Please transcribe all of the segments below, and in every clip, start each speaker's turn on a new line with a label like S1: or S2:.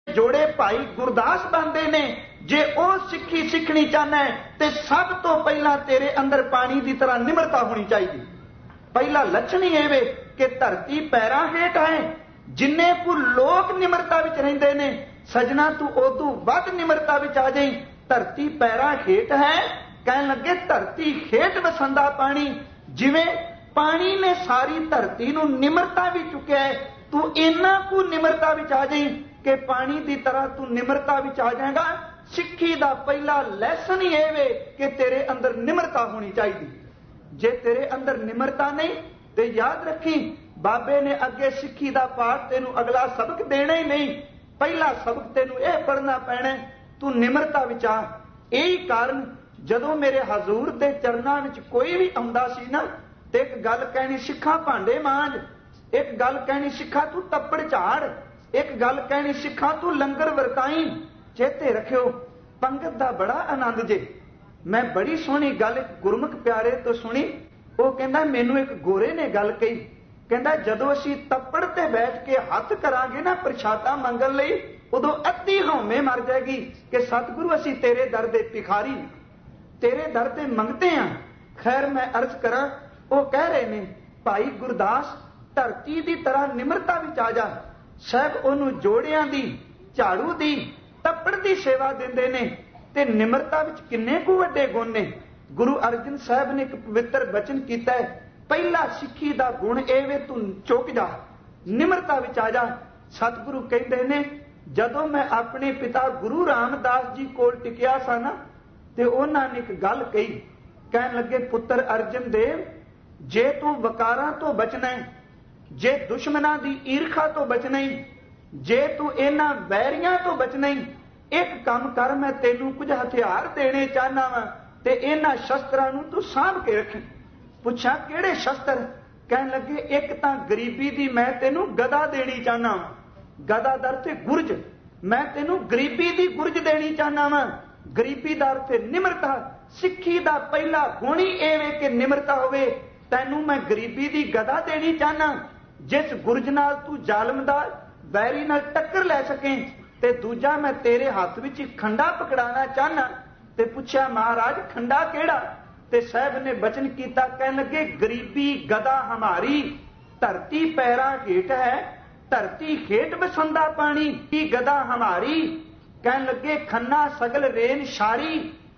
S1: जोड़े भाई गुरदास बनते ने। जे वह सिक्खी सीखनी चाहना है तो सब तो पहला तेरे अंदर पानी की तरह निमरता होनी चाहिए। पहला लक्षण ही है कि धरती पैरां हेठ है। जिन्ने को लोग निमरता विच रहिंदे ने सजना तू उदू वध निमरता विच आ जाई। धरती पैरां हेठ है, कहन लगे धरती हेठ वसंदा पानी। जिवें पानी ने सारी धरती नूं निमरता भी चुकिया है, तू इन्ना को निमरता विच आ जाई कि पानी की तरह तू निमरता विच आ जाएगा। सिक्खी का पहला लैसन ही है कि तेरे अंदर निमरता होनी चाहिए। जे तेरे अंदर निमरता नहीं तो याद रखी बाबे ने अगे सिक्खी का पाठ तेनू अगला सबक देना ही नहीं। पहला सबक तेनू यह पढ़ना पैना, तू निमरता विच आ। यही कारण जदों मेरे हजूर के चरणों में कोई भी आउंदा सी ना, ते एक गल कहनी सिखा भांडे मांज, एक गल कहनी सिखा तू तप्पड़ झाड़, एक गल कहनी सिखा तू लंगर वरताई। चेते रखियो पंगत का बड़ा आनंद जे। मैं बड़ी सोहनी गल एक गुरमुख प्यारे तो सुनी। वो कहंदा मैनू एक गोरे ने गल कही, कहंदा जदों असीं तप्पड़ ते बैठ के हथ करांगे ना प्रशादा मंगण लई, उदों अद्धी हौमे मर जाएगी कि सतगुरु असीं तेरे दर दे भिखारी, तेरे दर ते मंगते हैं। खैर मैं अर्ज करा, वो कह रहे ने भाई गुरदास धरती की तरह निमरता विच आ जा। साहब ओनू जोड़ियां दी, झाड़ू दी, तप्पड़ दी सेवा देंदे ने ते निमरता विच किन्ने कु वड्डे गुण ने। गुरु अर्जन साहब ने एक पवित्र वचन कीता है, पहला सिक्खी दा गुण ए वे तू चुक जा, निमरता विच आ जा। सतगुरु कहंदे ने जदों मैं अपने पिता गुरु रामदास जी कोल टिकिया सा ना, ते उन्हां ने एक गल कही, कहन लगे पुत्र अर्जन देव जे तू वकारां तो बचना है, जे दुश्मनां दी ईर्खा तो बचना ही, जे तू इन्हां वैरियां तो बचना ही, एक काम कर मैं तेनू कुछ हथियार देने चाहना वा ते इन्हां शस्त्रां नूं तू सांभ के रखी। पुछा किहड़े शस्त्र? कहन लगे एक तां गरीबी दी मैं तेनू गदा देनी चाहना वा, गदा दर ते गुरज, मैं तेनू गरीबी दी गुरज देनी चाहना वा। गरीबी दर ते निमरता, सिक्खी दा पहला गुण ही एवे कि निमरता होवे। तैनू मैं गरीबी दी गदा देनी चाहना, जिस गुरज नाल तू जालम दा वैरी नाल टक्कर लै सके, ते दूजा मैं तेरे हाथ विच खंडा पकड़ाना चाहना। ते पुछया महाराज खंडा केड़ा? ते साहब ने वचन कीता, कहन लगे गरीबी गदा हमारी, धरती पैरां हेठ है, धरती हेठ बसंदा पानी की गदा हमारी। कहन लगे खन्ना सगल रेन शारी,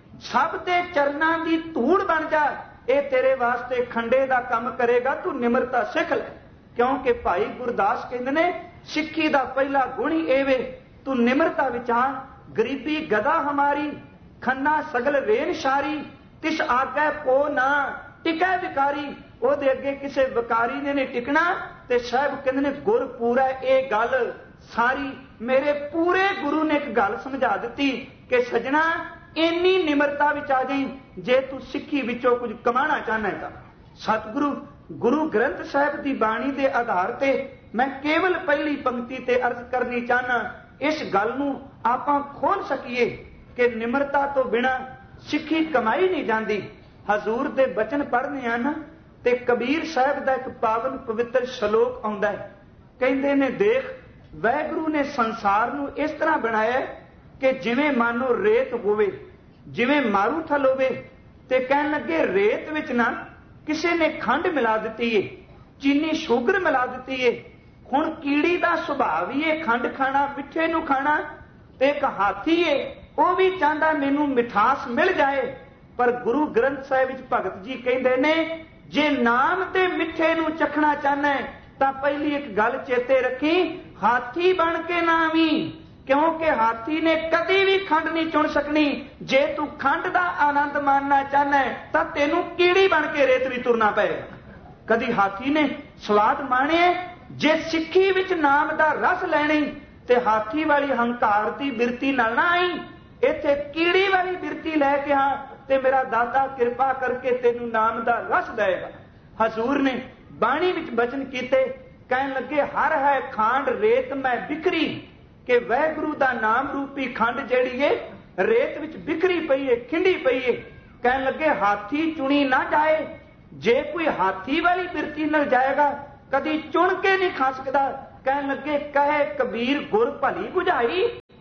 S1: सब ते चरनां दी धूड़ बन जा, ये तेरे वास्ते खंडे दा काम करेगा, तू निमरता सिख ले। क्योंकि भाई गुरदास कहंदे ने सिक्खी दा पहला गुण ही एवे तू निमरता विच आ। गरीबी गदा हमारी, खन्ना सगल रेन शारी, तिस आगे को ना टिकै विकारी। ओदे अगे किसे विकारी ने नहीं टिकना। ते साहब कहंदे ने गुर पूरा ये गल सारी मेरे पूरे गुरु ने एक गल समझा दी कि सजना इन्नी निमरता विच आ जाई जे तू सिक्खी विचों कुछ कमाना चाहना है। सतगुरु गुरु ग्रंथ साहब की बाणी के आधार ते मैं केवल पहली पंक्ति ते अर्ज करनी चाहना, इस गल नूं आपां खोल सकीए कि निमरता तो बिना सिक्खी कमाई नहीं जाती। हजूर दे बचन पढ़ने आ ना ते कबीर साहब का एक पावन पवित्र श्लोक आउंदा है। कहंदे ने देख वैगुरु ने संसार नूं इस तरह बनाया कि जिवें मानो रेत होवे, जिवें मारूथल होवे, ते कहन लगे रेत विच ना किसी ने खंड मिला दी है, चीनी शुगर मिला दी है। हुण कीड़ी का सुभाव ही है खंड खाना, मिठे नूं खाना। ते एक हाथी है वह भी चाहता मैनू मिठास मिल जाए, पर गुरु ग्रंथ साहिब विच भगत जी कहंदे ने जे नाम ते मिठे नूं चखना चाहना है तां पहली एक गल चेते रखी, हाथी बन के ना आवी, क्योंकि हाथी ने कदी भी खंड नहीं चुन सकनी। जे तू खंड का आनंद मानना चाहना है तां तैनू कीड़ी बन के रेत भी तुरना पएगा। कदी हाथी ने स्वाद माणे, जे सिक्खी विच नाम का रस लैणी ते हाथी वाली हंकार की बिरती नाल ना आई, इत्थे कीड़ी वाली बिरती लैके आ ते मेरा दाता कृपा करके तेनू नाम का रस देगा। हजूर ने बाणी विच बचन कीते, कहन लगे हर है खांड रेत मैं बिखरी, कि वैगुरु दा नाम रूपी खंड जेड़ी है रेत विच बिखरी पई है, खिंडी पई है। कहन लगे हाथी चुनी ना जाए, जे कोई हाथी वाली बिरती न जाएगा कदी चुन के नहीं खा सकता। कहन लगे कहे कबीर गुर भली बुझाई,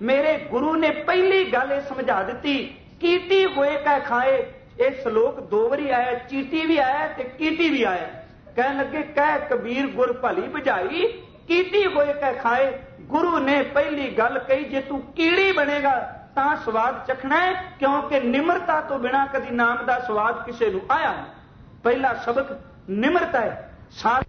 S1: मेरे गुरु ने पहली गल समझा दी, कीती होए कै खाए। यह श्लोक 2 बारी आया, चीटी भी आया ते कीटी भी आया। कह लगे कह कबीर गुर भली बुझाई, कीटी होए कै खाए। गुरु ने पहली गल कही, जे तू कीड़ी बनेगा तां स्वाद चखना है, क्योंकि निमरता तो बिना कदी नाम का स्वाद किसी नूं आया नहीं। पहला सबक निमरता है। साध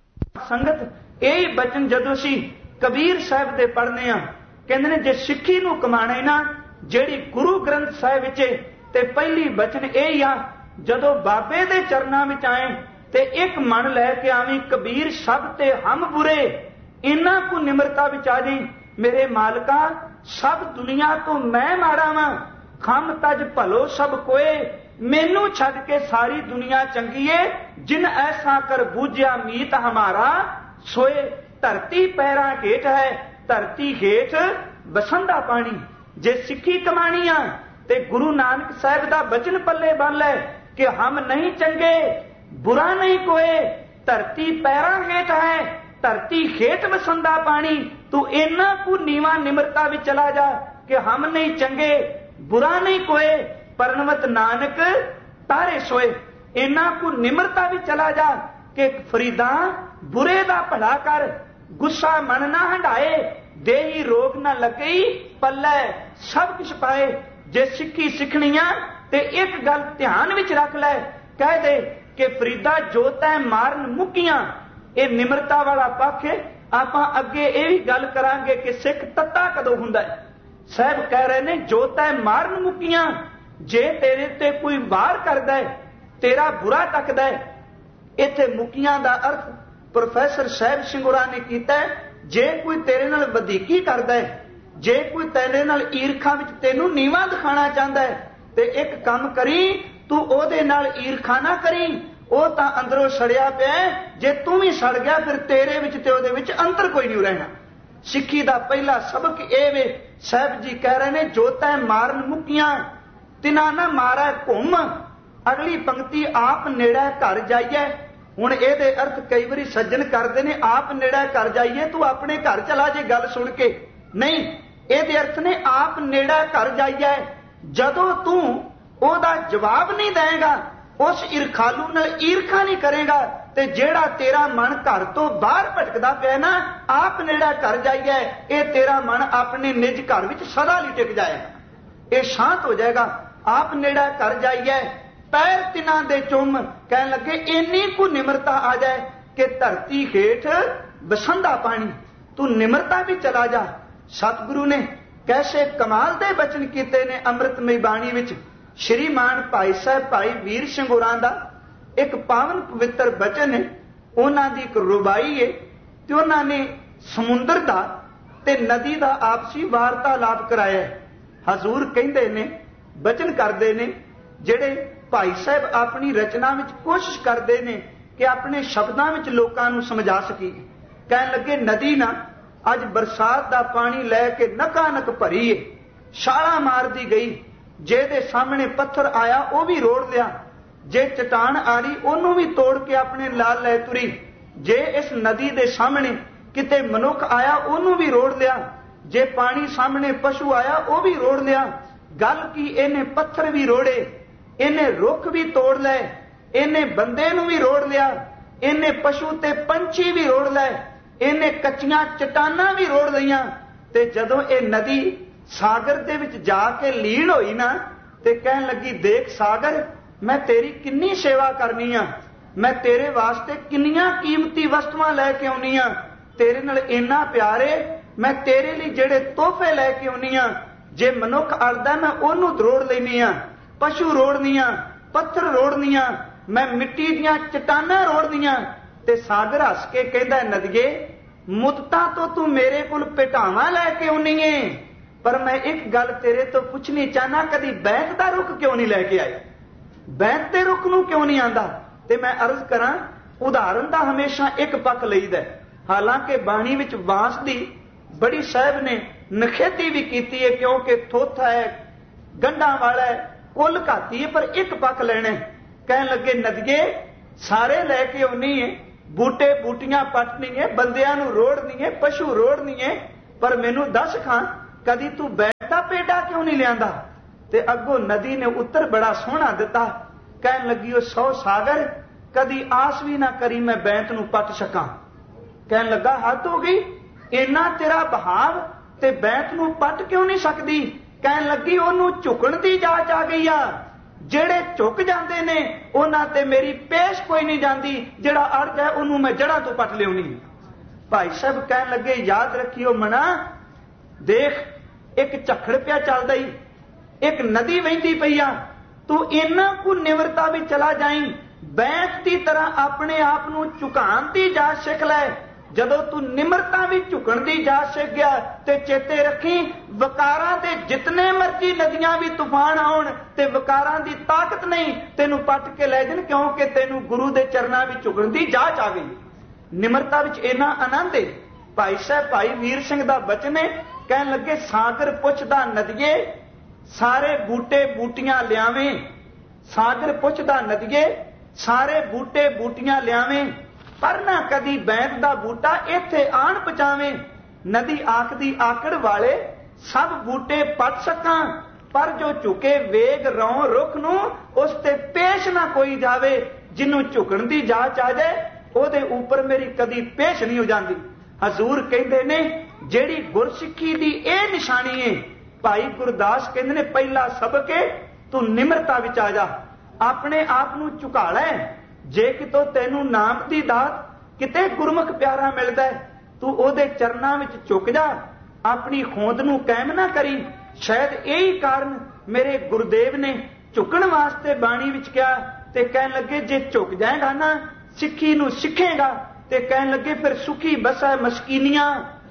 S1: संगत यही बचन जदों असीं कबीर साहब दे पढ़ने आ, कहंदे ने जे सिੱਖੀ नूं कमाणे ना, ਜਿਹੜੀ गुरु ग्रंथ साहिब विच ते पहली बचन यही आ, जदों बाबे दे चरनां विच आए ते एक मन लैके आवी, कबीर सब ते हम बुरे, इन्हां को निमरता विच आ जाई। मेरे मालका सब दुनिया तो मैं माड़ा वां, खम तज भलो सब कोए, मैनू छड्ड के सारी दुनिया चंगी है। जिन ऐसा कर बूझिया मीत हमारा, सोए धरती पैरां हेठ है, धरती हेठ बसंदा पानी। जे सिੱਖੀ कमाणी आ ते गुरु नानक साहब दा बचन पल्ले बन लै कि हम नहीं चंगे, बुरा नहीं कोए, धरती पैरां हेठ है, धरती हेठ बसंदा पानी। तू इन्ना को नीवा निमरता भी चला जा कि हम नहीं चंगे, बुरा नहीं कोए, परनवत नानक तारे सोए। इन्ना को निमरता भी चला जा कि फरीदा बुरे दा भला कर, गुस्सा मन ना हंडाए, देही रोग ना लगे, पल्ले सब कुछ पाए। जे सिੱਖੀ सिखनी आ ते एक गल ध्यान विच रख लै, कह दे कि फरीदा जो तै मारन मुक्कियां, ये निमरता वाला पक्ष है। आपां अगे ये भी गल करांगे कि सिख तत्ता कदों हुंदा है। साहब कह रहे ने जो तै मारन मुक्कियां, जे तेरे ते कोई वार करदा है, तेरा बुरा तकदा है। इत्थे मुक्कियां दा अर्थ प्रोफैसर साहब सिंगुरा ने कीता है, जे कोई तेरे नाल वधीकी करदा है, जे कोई तेरे नाल ईरखा विच तैनूं नीवा दिखाना चाहता है, ते एक काम करी, तू ओदे नाल ईरखा ना करी, ਉਹ ਤਾਂ ਅੰਦਰੋਂ ਸੜਿਆ ਪਿਆ। ਜੇ ਤੂੰ ਵੀ ਸੜ ਗਿਆ ਫਿਰ ਤੇਰੇ ਵਿੱਚ ਤੇ ਉਹਦੇ ਵਿੱਚ ਅੰਤਰ ਕੋਈ ਨਹੀਂ ਰਹਿਣਾ। ਸਿੱਖੀ ਦਾ ਪਹਿਲਾ ਸਬਕ ਇਹ ਵੇ, ਸਾਹਿਬ ਜੀ ਕਹਿ ਰਹੇ ਨੇ ਜੋ ਤੈ ਮਾਰਨ ਮੁੱਕੀਆਂ ਤਿਨਾ ਨਾ ਮਾਰੈ ਘੁੰਮ। ਅਗਲੀ ਪੰਕਤੀ ਆਪ ਨੇੜੇ ਘਰ ਜਾਈਏ। ਹੁਣ ਇਹਦੇ ਅਰਥ ਕਈ ਵਾਰੀ ਸੱਜਣ ਕਰਦੇ ਨੇ ਆਪ ਨੇੜੇ ਘਰ ਜਾਈਏ, ਤੂੰ ਆਪਣੇ ਘਰ ਚਲਾ ਜੇ ਗੱਲ ਸੁਣ ਕੇ। ਨਹੀਂ, ਇਹਦੇ ਅਰਥ ਨੇ ਆਪ ਨੇੜੇ ਘਰ ਜਾਈਏ। ਜਦੋਂ ਤੂੰ ਉਹਦਾ ਜਵਾਬ ਨਹੀਂ ਦੇਗਾ, उस ईरखालू नाल ईरखा नहीं करेगा, ते जेड़ा तेरा मन घर तो बाहर भटकदा पिया ना, आप नेड़ा घर जाइए, ये तेरा मन अपने निज घर विच सदा लिए टिक जाएगा, ये शांत हो जाएगा। आप नेड़ा घर जाइए, पैर तिना दे चुम, कह लगे इन्नी को निमरता आ जाए कि धरती हेठ बसंदा पानी। तू निमरता भी चला जा। सतगुरु ने कैसे कमाल दे बचन कीते ने अमृतमई बाणी विच। श्रीमान भाई साहब भाई वीर ਸਿੰਘ ਹੋਰਾਂ ਦਾ एक पावन पवित्र बचन है, उन्होंने एक रुबाई है, तो उन्होंने समुंदर का ते नदी का आपसी वार्तालाप कराया। हजूर कहते ने बचन करते ने, जेड़े भाई साहब अपनी रचना में कोशिश करते ने कि अपने शब्दों में लोगों को समझा सकी। कह लगे नदी ना अज बरसात का पानी लैके नकानक भरी है, छाला मार दी गई। जे दे सामने पत्थर आया वह भी रोड़ लिया, जे चट्टान आ रही ओनू भी तोड़ के अपने लाल लै तुरी। जे इस नदी दे सामने किते मनुख आया ओनू भी रोड़ लिया, जे पानी सामने पशु आया वह भी रोड़ लिया। गल की इन्हें पत्थर भी रोड़े, इन्हें रुख भी तोड़ लै, इन्हें बंदे नू भी रोड़ लिया, इन्हें पशु ते पंछी भी रोड़ लै, इन्हें कच्चियां चट्टानां भी रोड़ लईयां। ते जदों ये नदी सागर दे विच जाके लीन होई ना, ते कहन लगी देख सागर, मैं तेरी किन्नी सेवा करनी आ, मैं तेरे वास्ते किन्नियां कीमती वस्तुआं लैके आउनी आ, तेरे नाल इन्ना प्यार है, मैं तेरे लिए जेड़े तोहफे लैके आउनी आ। जे मनुख अड़दा मैं ओनू रोड़ लैनी आ, पशु रोड़नी आ, पत्थर रोड़नी आ, मैं मिट्टी दियां चट्टानां रोड़नी आ। ते सागर हस के कहंदा नदिए मुद्दतां तो तू मेरे कोल पिटावां लैके आउनी है, पर मैं एक गल तेरे तो पूछनी चाहना, कदी बैंत दा रुख क्यों नहीं लैके आए, बैंत दे रुख नूं क्यों नहीं आंदा। ते मैं अर्ज करां, उदाहरण दा हमेशा एक पक्ष लईदा, हालांकि बाणी विच बांस दी बड़ी साहब ने नखेती भी कीती है, क्योंकि थोथा है, गंढां वाला है, कुल घाती है, पर एक पक्ष लेना है। कहन लगे नदिए सारे लैके आउनी है, बूटे बूटियां पटनी है, बंदियां नूं रोड़नी है, पशु रोड़नी है, पर मैनू दस खां कदी तू बैठा पेड़ा क्यों नहीं लियांदा? ते अगों नदी ने उत्तर बड़ा सोहना दिता, कहन लगी, 100 सागर कदी आस भी ना करी मैं बैंत नूं पट सकां। कहन लगा, हद हो गई, इन्ना तेरा बहाव ते बैंत नूं पट क्यों नहीं सकदी? कहन लगी, ओनू झुकण दी जाच आ गई आ, जेड़े झुक जाते ने उन्हां ते मेरी पेश कोई नहीं जाती, जेड़ा अड़ जाए उन्होंने मैं जड़ा तो पट लियाउणी। भाई साहब कहन लगे, याद रखियो मना, देख एक झखड़ पिया चलदा ही, एक नदी वहिंदी पई आ, तू इन्ना को निवरता भी चला जाई, बैंत की तरह अपने आप नूं झुकाण दी जाच सिख लै। जदों तू निमरता भी झुकण दी जाच सिख गया ते चेते रखी, वकारां दे जितने मर्जी नदियां भी तूफान आउण ते वकारां दी ताकत नहीं तेनू पट के लै जाण, क्योंकि तेनू गुरु दे चरनां विच झुकण दी जाच आ गई। निमरता विच इन्ना आनंद है। भाई साहब भाई वीर सिंह दा बचन है, कहन लगे, सागर पुछदा नदिए सारे बूटे बूटियां लियावें, सागर पुछदा नदिए सारे बूटे बूटियां लियावें, पर ना कदी बैंत दा बूटा इत्थे आण पहुंचावें। नदी आखदी, आकड़ वाले सब बूटे पट सकां, पर जो झुके वेग रौं रुख नूं उस ते पेश ना कोई जावे। जिन्नू झुकण दी जाच आ जाए ओदे ऊपर मेरी कदी पेश नहीं हो जाती। हजूर कहंदे ने, जेड़ी गुरसिੱਖੀ दी ए निशानी है, भाई गुरदास कहंदे ने, पहला सबक है तू निमरता विच आ जा, अपने आप नूं झुका लै। जे कितों तैनू नाम दी दात किते गुरमुख प्यारा मिलदा है, तू ओदे चरनां विच झुक जा, अपनी होंद नूं कायम ना करी। शायद यही कारण मेरे गुरुदेव ने झुकण वास्ते बाणी विच कहा, ते कहन लगे, जे झुक जाएगा ना सिੱਖੀ नूं सिखेगा, ते कहन लगे, फिर सुखी बसै मस्कीनियां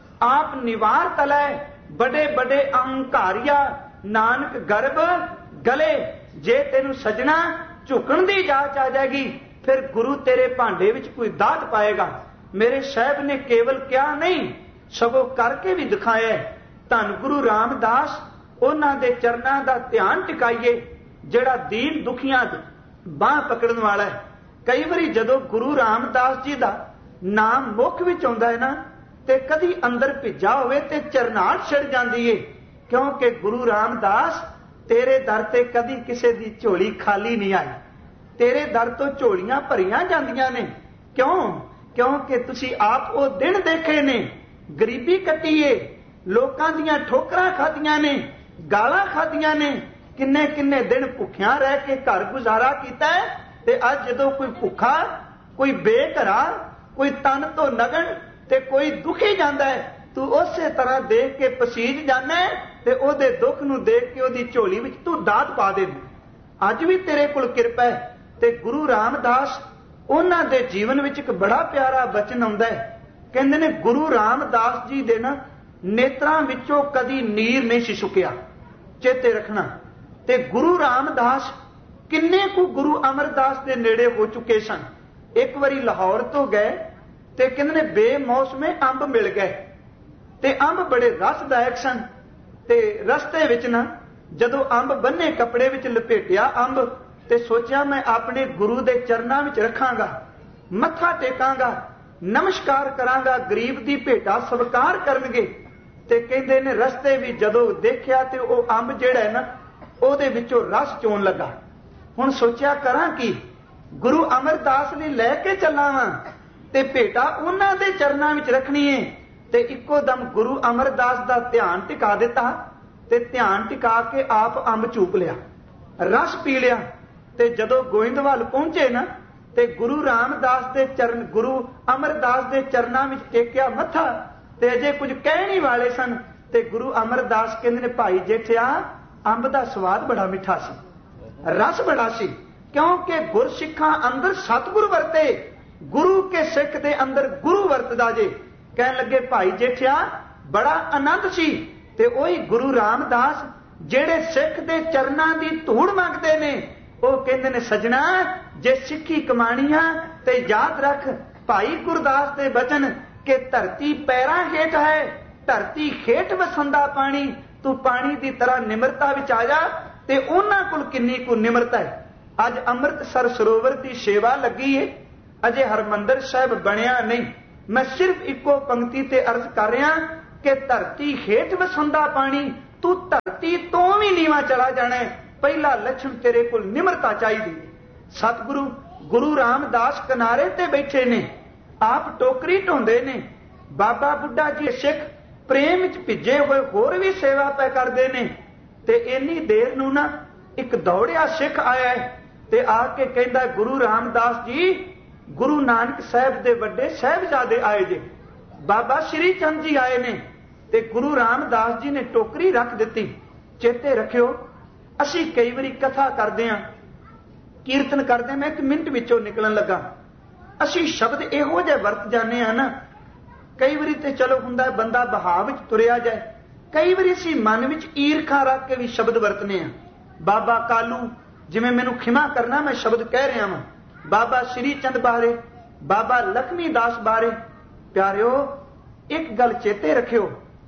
S1: आप निवार तलै, बड़े बड़े अहंकारिया नानक गर्भ गले। जे तेनू सजना झुकण दी जाच आ जाएगी, फिर गुरु तेरे भांडे विच कोई दात पाएगा। मेरे साहब ने केवल क्या नहीं सगों करके भी दिखाया। धन गुरु रामदास उन्हां दे चरनां दा ध्यान टिकाइए, जेड़ा दीन दुखियां बाह पकड़न वाला है। कई बारी जदों गुरु रामदास जी दा नाम मुख विच आउंदा है ना, ते कदी अंदर भिजा होवे ते चरनाहट छिड़ जांदी है, क्योंकि गुरु रामदास तेरे दर ते कदी किसी दी झोली खाली नहीं आई, तेरे दर तो झोलियां भरियां जांदियां ने। क्यों? क्योंकि तुसी आप वो दिन देखे ने, गरीबी कट्टी है, लोकां दियां ठोकरां खादियां ने, गालां खादियां ने, किन्ने किन्ने दिन भुखियां रह के घर गुजारा कीता है। ते अज जदों कोई भुखा, कोई बेघरा, कोई तन तो नगन ते कोई दुखी जांदा है, तू उसे तरह देख के पसीज जाना है, ते ओदे दुख नूं देख के ओदी झोली विच तू दात पा दे। अज भी तेरे कोल किरपा है। ते गुरु रामदास उन्हां दे जीवन विच एक बड़ा प्यारा बचन आउंदा है, कहंदे ने, गुरु रामदास जी दे ना नेत्रां विचों कदी नीर नहीं सी सुकिया। चेते रखना। ते गुरु रामदास किन्ने को गुरु अमरदास दे नेड़े हो चुके सन। एक बारी लाहौर तो गए ते कहंदे ने बेमौसमे अंब मिल गए, ते अंब बड़े रसदायक सन। ते रस्ते विच ना जदों अंब बन्ने कपड़े विच लपेटिया अंब, ते सोचा मैं अपने गुरु दे चरनां विच रखांगा, मत्था टेकांगा, नमस्कार करांगा, गरीब दी भेटा स्वीकार करनगे। ते कहंदे ने रस्ते भी जदों देखिया ते ओ अंब जिहड़ा है ना ओहदे विचों रस चोण लगा। हुण सोचिया करां की, गुरु अमरदास लई लै के चलां वां ते भेटा उन्हां दे चरनां विच रखनी है। ते इक्को दम गुरु अमरदास दा ध्यान टिका दिता, ते ध्यान टिका के आप अंब चूप लिया, रस पी लिया। ते जदों गोइंदवाल पहुंचे ना, ते गुरु रामदास दे चरण, गुरु अमरदास दे चरनां विच टेकिया मत्था, ते अजे कुछ कहने वाले सन। ते गुरु अमरदास कहंदे ने, भाई जेठिया अंब दा स्वाद बड़ा मिठा सी, रस बड़ा सी, क्योंकि गुरसिखां अंदर सतगुरु वरते, गुरु के सिख दे अंदर गुरु वरतदा जे। कहन लगे, भाई जेठिया बड़ा आनंद सी। ते ओही गुरु रामदास जेड़े सिख दे चरनां दी धूड़ मंगदे ने, ਉਹ ਕਹਿੰਦੇ ਨੇ, ਸਜਣਾ ਜੇ ਸਿੱਖੀ ਕਮਾਣੀ ਆ ਤੇ ਯਾਦ ਰੱਖ ਭਾਈ ਗੁਰਦਾਸ ਦੇ ਬਚਨ ਕਿ ਧਰਤੀ ਪੈਰਾਂ ਹੇਠ ਹੈ, ਧਰਤੀ ਹੇਠ ਵਸੰਦਾ ਪਾਣੀ, ਤੂੰ ਪਾਣੀ ਦੀ ਤਰ੍ਹਾਂ ਨਿਮਰਤਾ ਵਿੱਚ ਆ ਜਾ। ਤੇ ਉਹਨਾਂ ਕੋਲ ਕਿੰਨੀ ਕੁ ਨਿਮਰਤਾ ਹੈ। ਅੱਜ ਅੰਮ੍ਰਿਤਸਰ ਸਰੋਵਰ ਦੀ ਸੇਵਾ ਲੱਗੀ ਏ, ਅਜੇ ਹਰਮੰਦਰ ਸਾਹਿਬ ਬਣਿਆ ਨਹੀਂ। ਮੈਂ ਸਿਰਫ ਇੱਕੋ ਪੰਕਤੀ ਤੇ ਅਰਜ਼ ਕਰ ਰਿਹਾ, कि धरती हेठ वसंदा पानी, तू धरती तो भी नीवा चला जाना है। पहला लक्षण तेरे को निमरता चाहिए। सतगुरु गुरु रामदास किनारे ते बैठे ने, आप टोकरी ढोंदे ने। बाबा बुढ़ा जी सिख प्रेम च भिजे हुए होर भी सेवा पै करते ने। ते इन्नी देर नूं ना एक दौड़िया सिख आया है ते आके कहंदा, गुरु रामदास जी, गुरु नानक साहब दे वड्डे साहिबजादे आए जे, बाबा श्री चंद जी आए ने। ते गुरु रामदास जी ने टोकरी रख दी। चेते रखियो, असी कई बारी कथा करते हैं, कीर्तन करते, मैं 1 मिनट विचों निकलन लगा, असी शब्द इहो जिहे वरत जाने हैं ना। कई बारी ते चलो हुंदा बंदा बहाव विच तुरिया जाए, कई बारी असी मन विच ईरखा रख के भी शब्द वरतने हैं। बाबा कालू, जिवें मैनूं खिमा करना, मैं शब्द कह रहा वां, बाबा श्री चंद बारे, बाबा लक्ष्मी दास बारे। प्यारिओ, एक गल चेते रखियो,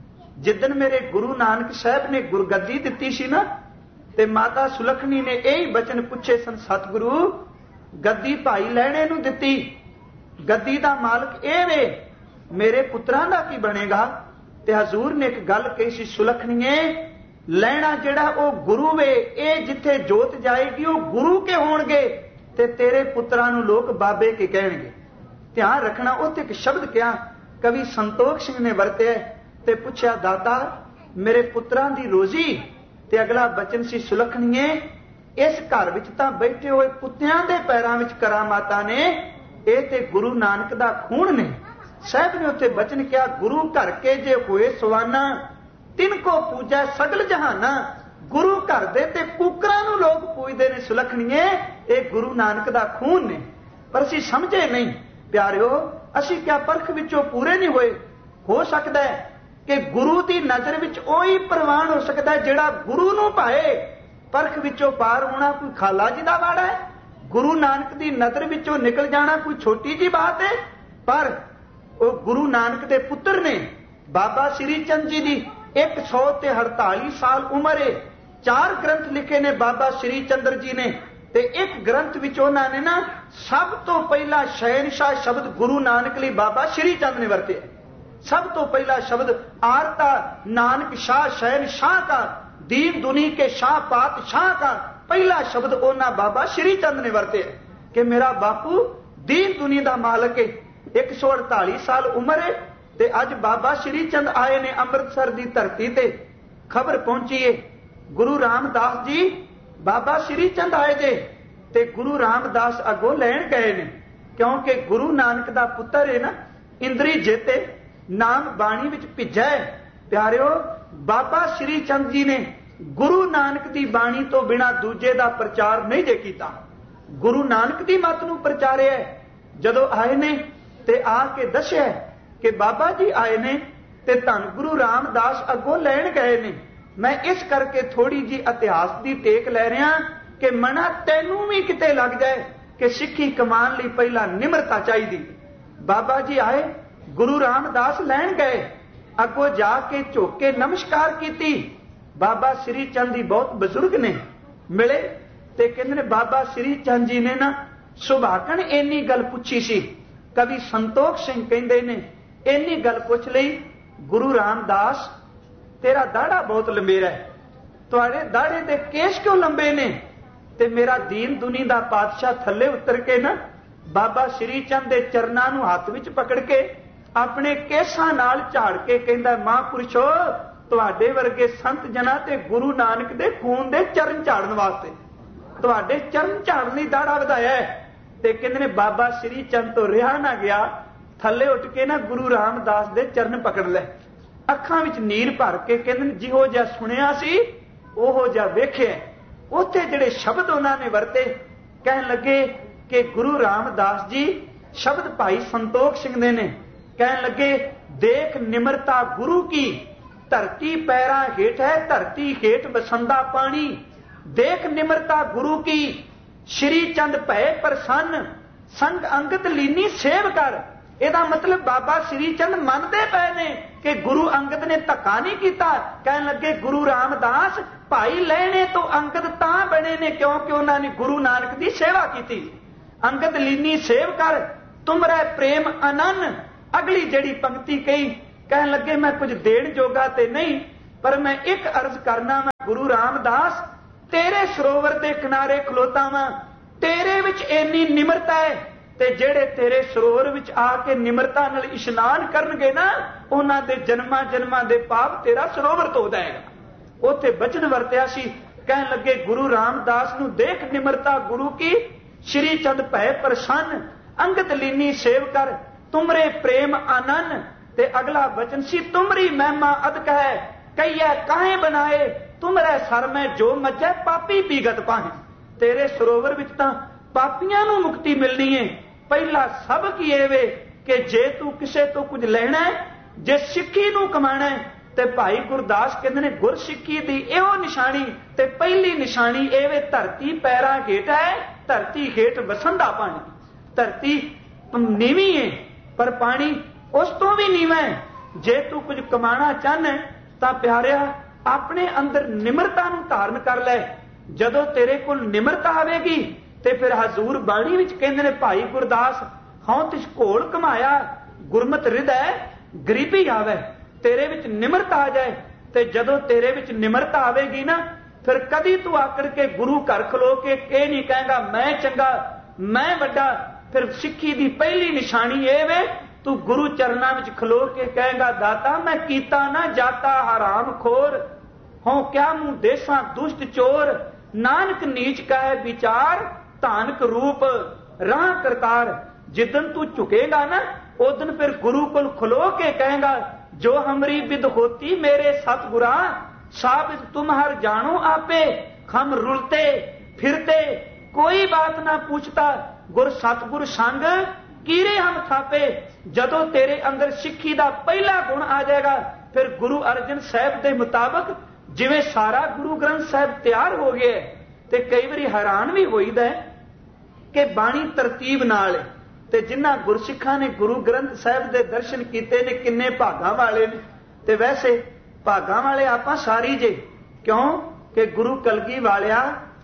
S1: जिदन मेरे गुरु नानक साहब ने गुरगद्दी दिती सी ना, ते माता सुलखनी ने यही बचन पूछे सन, सतगुरु गद्दी भाई लैणे नूं दिती, गद्दी दा मालक ए वे, मेरे पुत्रां दा की बनेगा? ते हजूर ने एक गल कही सी, सुलखनीए लैणा जिहड़ा ओ गुरु वे, ए जिथे जोत जाएगी ओ गुरु के होणगे, ते तेरे पुत्रां नूं लोक बाबे के कहणगे। ध्यान रखना, उत्ते एक शब्द क्या कवि संतोख सिंह ने वरतिया ते पुछया, दाता मेरे पुत्रां दी रोजी? ते अगला बचन सी, सुलखनीए इस घर विच तां बैठे होए कुत्तियां दे पैरां विच करामातां ने, ए ते गुरु नानक दा खून ने। साहब ने उत्थे बचन किया, गुरु घर के जे होए सवाना, तिनको पूजा सगल जहाना। गुरु घर दे ते कुकरां नूं लोग पूजदे ने, सुलखनीए ए गुरु नानक दा खून ने। पर असीं समझे नहीं। प्यारिओ, असीं क्या परख विचों पूरे नहीं होए? हो सकदा है कि गुरु की नज़र विच ओही प्रवान हो सकता है जिहड़ा गुरु नूं भाए। परख विचों पार होना कोई खाला जी दा वाड़ा है? गुरु नानक की नज़र विचों निकल जाना कोई छोटी जी बात है? पर वो गुरु नानक के पुत्र ने। बाबा श्री चंद जी की 148 साल उम्र है, 4 ग्रंथ लिखे ने बाबा श्री चंद्र जी ने। ते एक ग्रंथ विच उन्होंने ना सब तो पहला शहनशाह शब्द गुरु नानक लिए बाबा श्री चंद ने वरते। सब तो पहला शब्द आरता नानक शाह शहनशाह का, दीन दुनी के शाह पातशाह का पहला शब्द ओना बाबा श्री चंद ने वरते कि मेरा बापू दीन दुनी का मालक है। 148 साल उम्र है ते अज बाबा श्री चंद आए ने अमृतसर की धरती ते। खबर पहुंची है गुरु रामदास जी बाबा श्री चंद आए जे ते गुरु रामदास अगों लैण गए ने, क्योंकि गुरु नानक दा पुत्र है ना इंद्री जेते नाम बाणी विच भिजा है। प्यारिओ, बाबा श्री चंद जी ने गुरु नानक दी बाणी तो बिना दूजे दा प्रचार नहीं जे कीता, गुरु नानक दी मत नूं प्रचारिया। जदों आए ने ते आके दस्सिया कि बाबा जी आए ने ते धन गुरु रामदास अगों लैण गए ने। मैं इस करके थोड़ी जी इतिहास की टेक लै रहा कि मना तैनूं भी किते लग जाए कि सिੱਖੀ कमान लई पहला निमरता चाहिए। बाबा जी आए, गुरु रामदास लैण गए, अगों जाके झुक के नमस्कार की। बाबा श्री चंद जी बहुत बजुर्ग ने, मिले ते कहंदे ने बाबा श्री चंद जी ने ना सुभागण इन्नी गल पूछी सी। कवि संतोख सिंह कहंदे ने इन्नी गल पूछ लई, गुरु रामदास तेरा दाड़ा बहुत लंबेरा है, तुहाडे दाड़े दे केश क्यों लंबे ने? ते मेरा दीन दुनी दा पातशाह थल्ले उतर के ना बाबा श्री चंद दे चरनां नूं हत्थ विच पकड़ के अपने केसां नाल झाड़ के कहंदा, महापुरुषो तुहाडे वर्गे संत जना ते गुरु नानक दे खून दे चरण झाड़न वास्ते तुहाडे चरण झाड़न लई दाड़ा वधाया है। ते कहंदे ने बाबा श्री चंद तो रिहा ना गया, थल्ले उठ के ना गुरु रामदास दे चरण पकड़ ले, अखां विच नीर भर के कहंदे ने जिहो जिहा सुनिया सी ओहो जिहा वेखिया। उत्थे जिहड़े शब्द उन्होंने वरते, कहन लगे कि गुरु रामदास जी शब्द भाई संतोख सिंह दे ने, कहन लगे देख निमरता गुरु की, धरती पैरा हेठ है धरती हेठ बसंदा पानी, देख निमरता गुरु की, श्री चंद भय प्रसन्न संग अंगत लीनी सेव कर। ਇਹਦਾ मतलब बाबा श्री चंद मनते पे ने कि गुरु अंगद ने धक्का नहीं किया। कहन लगे गुरु रामदास भाई लेने तो अंगद तां बने ने क्योंकि उन्होंने गुरु नानक की सेवा की। अंगद लीनी सेव कर तुमरा प्रेम अनन। अगली जड़ी पंक्ति कही कहन लगे मैं कुछ देण जोगा ते नहीं, पर मैं एक अर्ज करना, मैं गुरु रामदास तेरे सरोवर के किनारे खलोता वां, तेरे विच इन्नी निमरता है, ते जेड़े तेरे सरोवर विच आके निमरता नाल इशनान करनगे ना, उन्हां दे जन्मां जन्मां दे पाप तेरा सरोवर धो देगा। उत्थे बचन वरतिया सी, कहन लगे गुरु रामदास नूं देख निमरता गुरु की, श्री चंद भय प्रसन्न, अंगत लीनी सेव कर, तुमरे प्रेम आनन। ते अगला वचन सी, तुमरी महिमा अदक है, कहिए काहे बनाए, तुमरे सर में जो मज्जै पापी पीगत पाहे। तेरे सरोवर विच तां पापियां नूं मुक्ति मिलनी है। पहला सबक ये वे कि जे तू किसे तो कुछ लेना है, जे सिक्खी नूं कमाना है, ते भाई गुरदास कहंदे ने गुर सिक्खी दी इहो निशानी, ते पहली निशानी ये वे धरती पैरां हेठ है, धरती हेठ वसंदा पानी। धरती नीवी है पर पानी उस तो भी नीवा है। जे तू कुछ कमाना चाहना तां प्यारिया अपने अंदर निमरता नूं धारण कर लै। जदों तेरे कोल निमरता आवेगी ते फिर हजूर बाणी विच कहंदे ने भाई गुरदास, हौं तिस घोल घमाया गुरमत हृदय गरीबी आवे। तेरे विच निमरता आ जाए, ते जदों तेरे विच निमरता आवेगी ना, फिर कदी तू आकर के गुरु घर खलो के कह नहीं कहेगा मैं चंगा मैं वड्डा। फिर सिक्खी दी पहली निशानी ये वे, तू गुरु चरनां विच खलो के कहेगा दाता मैं कीता ना जाता हराम खोर, हों क्या मुंह देसां दुष्ट चोर, नानक नीच कहे विचार धानक रूप राह करतार। जिदन तू झुकेगा ना उदन फिर गुरु को खलो के कहेगा जो हमरी विद होती मेरे सतगुरा, साबित तुम हर जानो आपे, हम रुलते फिरते कोई बात ना पूछता, गुर सतगुर संग कीरे हम थापे। जदों तेरे अंदर सिक्खी दा पहला गुण आ जाएगा, फिर गुरु अर्जन साहब के मुताबिक जिवें सारा गुरु ग्रंथ साहब तैयार हो गया, ते कई बारी हैरान भी होईदा है कि बाणी तरतीब नाल, ते जिन्हां गुरसिखां ने गुरु ग्रंथ साहब के दर्शन कीते ने किन्ने भागां वाले ने। ते वैसे भागां वाले आपां सारी जे, क्यों कि गुरु कलगी वालिया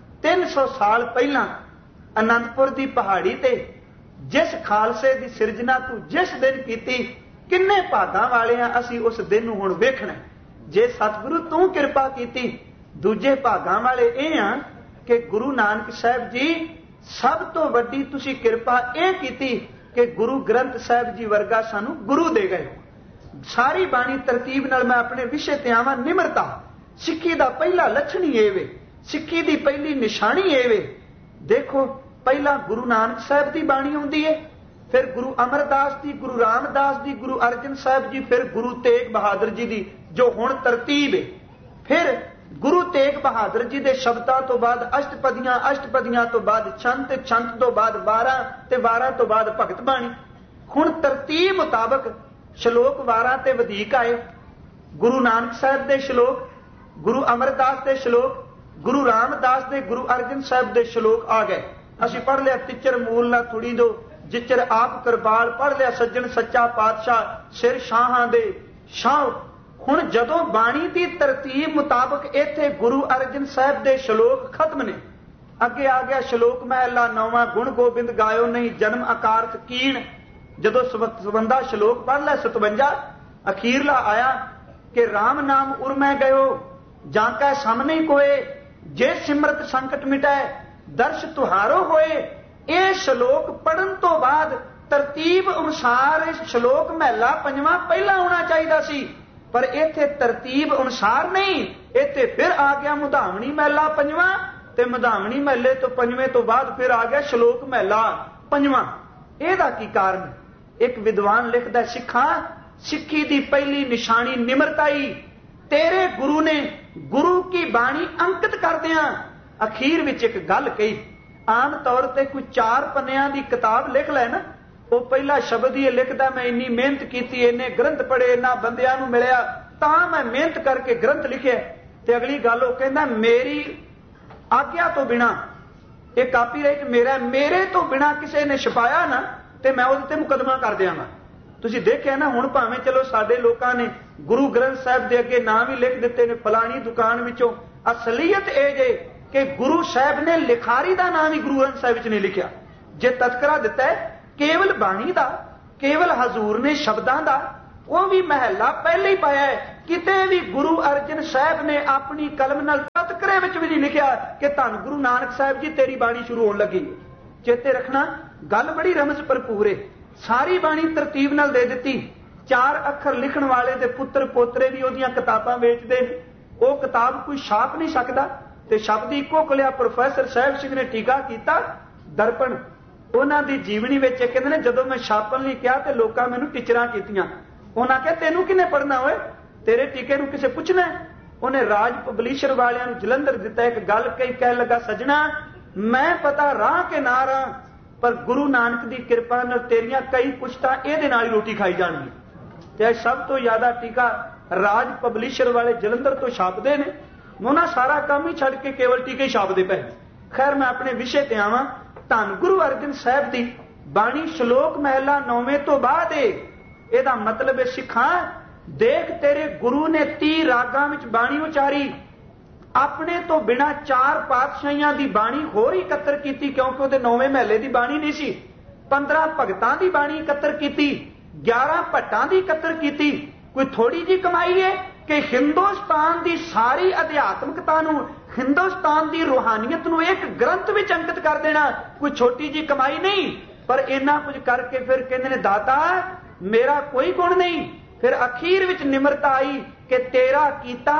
S1: 300 साल पहला आनंदपुर की पहाड़ी ते जिस खालसे की सिरजना तू जिस दिन कीती, किन्ने भागां वाले असी उस दिन नूं हुण वेखना। जे सतगुरु तू किरपा कीती, दूजे भागां वाले ये आ कि गुरु नानक साहब जी सब तो वड्डी तुसी किरपा यह कीती कि गुरु ग्रंथ साहब जी वर्गा सानू गुरु दे गए। सारी बाणी तरतीब नाल मैं अपने विषय ते आवां। निमरता सिक्खी दा पहला लक्षण ही ये वे, सिक्खी दी पहली निशानी ये वे। देखो पहला गुरु नानक साहब की बाणी आउंदी है, फिर गुरु अमरदास दी, गुरु रामदास दी, गुरु अर्जन साहब जी, फिर गुरु तेग बहादुर जी दी जो हुण तरतीब है। फिर गुरु तेग बहादुर जी के शब्दां तो बाद अष्टपदियां, अष्टपदियां तो बाद छंत, छंत तो बाद 12 ते 12 तो बाद भगत बाणी। हुण तरतीब मुताबक श्लोक 12 ते वधीक आए। गुरु नानक साहब के श्लोक, गुरु अमरदास के श्लोक, गुरु रामदास दे, गुरु अर्जन साहब के श्लोक आ गए। असीं पढ़ लिया तिचर मूल ना थोड़ी दो, जिचर आप करबाल, पढ़ लिया सज्जन सच्चा पातशाह, सिर शाहां दे शाह। हुण जदों बाणी की तरतीब मुताबक इत्थे गुरु अर्जन साहब के श्लोक खत्म ने, अगे आ गया श्लोक महला 9वां, गुण गोबिंद गायो नहीं जन्म अकारथ कीण। जदों सबंधा श्लोक पढ़ लिया 57, अखीरला आया कि राम नाम उर्मै गयो जांकै सामने कोए, जे सिमरत संकट मिटाए दर्श तुहारो होए। यह श्लोक पढ़न तो बाद तरतीब अनुसार श्लोक महला 5वां पहला होना चाहिए सी, पर इत्थे तरतीब अनुसार नहीं। इत्थे फिर आ गया मुधामणी महला 5वां, ते मुधामणी महले तो 5वें तो बाद फिर आ गया श्लोक महला 5वां। ਇਹਦਾ की कारण? एक विद्वान लिखदा, सिखा सिक्खी दी पहली निशानी निमरता ही। तेरे गुरु ने गुरु की बाणी अंकित करदियां अखीर विच एक गल कही। आम तौर पर कोई 4 पन्नियां दी किताब लिख लै ना, वो पहला शब्द ही लिखदा मैं इन्नी मेहनत की, इन्ने ग्रंथ पढ़े, इन्ना बंदियां नूं मिलिया तां मैं मेहनत करके ग्रंथ लिखे। ते अगली गल वो कहंदा मेरी आग्या तो बिना ये कापीराइट मेरा, मेरे तो बिना किसी ने छपाया ना ते मैं उहदे ते मुकदमा कर दियां। तुसीं देखिया ना, हुण भावें चलो साडे लोकां ने गुरु ग्रंथ साहब दे अगे नाम ही लिख दिते ने फलानी दुकान विचों। असलीयत ये जे कि गुरु साहब ने लिखारी का नाम ही गुरु ग्रंथ साहब विच नहीं लिखिया। जे तस्करा दिता है केवल बाणी दा, केवल हजूर ने शब्दां दा, वो भी महला पहले ही पाया है। किते भी गुरु अर्जन साहब ने अपनी कलम नाल तत्करे विच भी नहीं लिखिया कि धन गुरु नानक साहब जी तेरी बाणी शुरू होने लगी। चेते रखना, गल बड़ी रमज भरपूर है। सारी बाणी तरतीब नाल दे दिती। 4 अखर लिखण वाले दे पुत्र पोतरे भी ओदियां किताबां वेचदे ने। वो किताब कोई छाप नहीं सकदा ते शब्द इको कलिया प्रोफैसर साहब सिंह ने टीका कीता दर्पण उन्हां दी जीवनी विच। कहंदे ने जदों मैं छापण लई किहा ते लोकां मैनूं टीचरां कीतीआं। उन्हां कहा तैनूं किहने पढ़ना होए, तेरे टीके नूं किसे पुछना है? उन्हें राज पबलिशर वालियां नूं जलंधर दिता। एक गल कही कह लगा, सजना मैं पता राह के ना राह, पर गुरु नानक दी किरपा नाल तेरियां कई पुछतां इहदे नाल ही रोटी खाई जाणगी। ते सब तो ज्यादा टीका राज पबलिशर वाले जलंधर तो छापदे ने। उन्हां सारा काम ही छड्ड के केवल टीके ही छापदे पए। खैर मैं अपने विषय ते आवां। धन गुरु अर्जन साहब दी बाणी श्लोक महला 9वें तो बाद ਇਹਦਾ मतलब है सिखां देख तेरे गुरु ने 30 रागां विच बाणी उचारी, अपने तो बिना 4 पातशाहियां दी बाणी होर इकत्तर कीती, क्योंकि ਉਹਦੇ 9वें महले दी बाणी नहीं सी। 15 भगतां दी बाणी इकत्तर कीती, 11 भट्टां दी इकत्तर कीती। कोई थोड़ी जी कमाई है कि हिंदुस्तान दी सारी अध्यात्मकता नूं, हिंदुस्तान दी रूहानियत नूं एक ग्रंथ विच अंकित कर देना कोई छोटी जी कमाई नहीं। पर इन्ना कुछ करके फिर कहंदे ने दाता मेरा कोई गुण नहीं। फिर अखीर विच निमरता आई कि तेरा कीता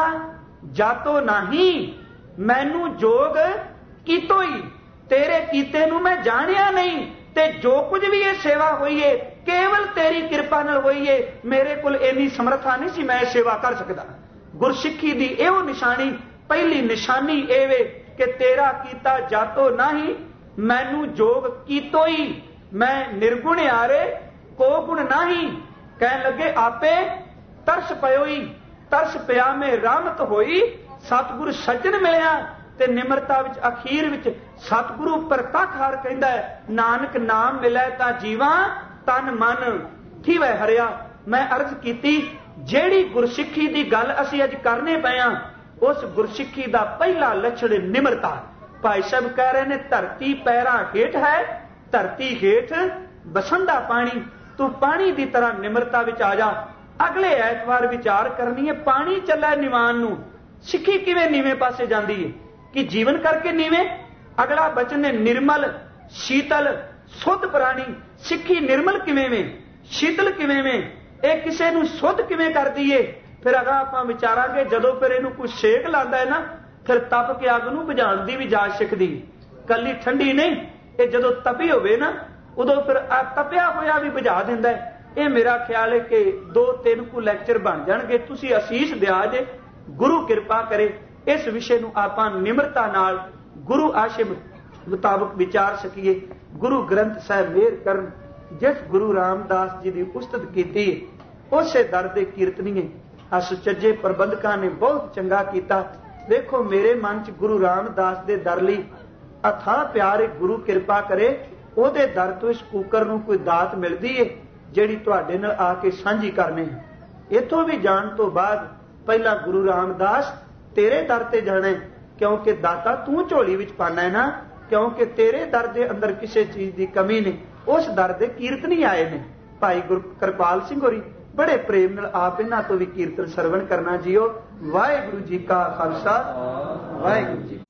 S1: जातो नहीं, मैनू जोग कीतो ही, तेरे कीते नूं मैं जानिया नहीं। ते जो कुछ भी ये सेवा हुई है केवल तेरी किरपा नाल हुई है। मेरे कोल इन्नी समर्था नहीं सी मैं सेवा कर सकदा। गुरसिੱਖੀ दी एहो निशानी, पहली निशानी ਇਹ ਵੇ कि तेरा कीता जातो नहीं, मैनू जोग कीतो ही, मैं निर्गुण आरे को गुण नहीं। कहन लगे आपे तरस पयो ही, तरस पिया में रहमत होई, सतगुरु सज्जन मिलिया। ते निमरता विच अखीर विच सतगुरु प्रतखहार कहंदा है नानक नाम मिलै तां जीवा तन मन थीवै हरिया। मैं अर्ज कीती ਜਿਹੜੀ गुरसिੱਖੀ दी गल असीं अज करने पए हां, उस गुरसिੱਖੀ दा पहला लक्षण निमरता। भाई साहब कह रहे ने धरती पैरां हेठ है, धरती हेठ बसंदा पानी, तू पानी की तरह निमरता विच आ जा। अगले ऐतवार विचार करनी है पानी चला निवान नूं, सिੱਖੀ किवें नीवें पासे जांदी है कि जीवन करके नीवें। अगला वचन है निर्मल शीतल शुद्ध प्राणी। सिੱਖੀ निर्मल किवें में, शीतल किवें में, ਇਹ ਕਿਸੇ ਨੂੰ शुद्ध किवें करदी है। फिर अगर आपां विचारांगे जदों फिर इहनूं कोई सेक लांदा है ना, फिर तप के अग नूं बुझाउण दी भी जाच सिखदी। कल्ली ठंडी नहीं, ये जदों तपी होवे ना उदों फिर तपिया होया भी बुझा दिंदा है। ये मेरा ख्याल है कि 2-3 को लैक्चर बन जाणगे। तुसीं असीस दिया जे, गुरु किरपा करे इस विषय नूं आपां निमरता नाल गुरु आशे मुताबक विचार सकीए। गुरु ग्रंथ साहिब मेहर करन, जिस गुरु रामदास जी की उस्तत की उसे दर दे कीर्तनीए। आ सुचज्जे प्रबंधकां ने बहुत चंगा किया। देखो मेरे मन च गुरु रामदास के दर लई अथाह प्यार है। गुरु किरपा करे ਉਹਦੇ दर तो इस कूकर नूं कोई दात मिलती है जिहड़ी तुहाडे नाल आके सांझी करने। इत्थों भी जाण तो बाद पहला गुरु रामदास तेरे दर ते जाना, क्योंकि दाता तू झोली विच पाना है ना, क्योंकि तेरे दर दे अंदर किसी चीज की कमी नहीं। उस दर दे कीर्तनी आए ने। भाई गुरु कृपाल सिंह होरी बड़े प्रेम नाल आप इन्हां तो भी कीर्तन सरवण करना जियो। वाहिगुरू जी का खालसा, वाहिगुरू जी।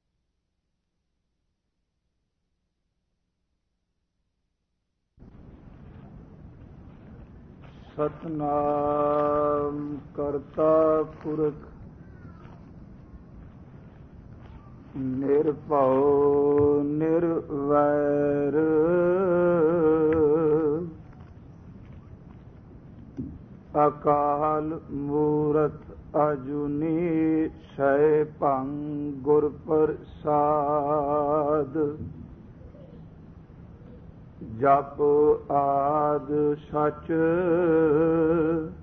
S2: सतनाम करता पुरख निरभउ निर्वैर, अकाल मूरत अजुनी सैभं गुर प्रसाद। जप आद सच